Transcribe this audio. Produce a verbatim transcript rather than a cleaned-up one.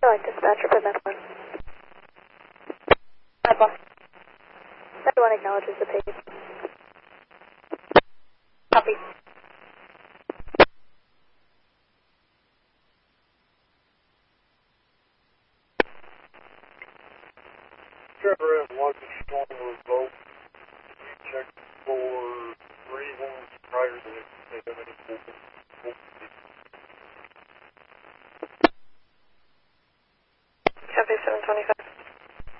I like dispatcher for that one. Hi, boss. Everyone acknowledges the page. Copy. Trevor at Lucky Storm revoked. You checked for reasons prior to the they have any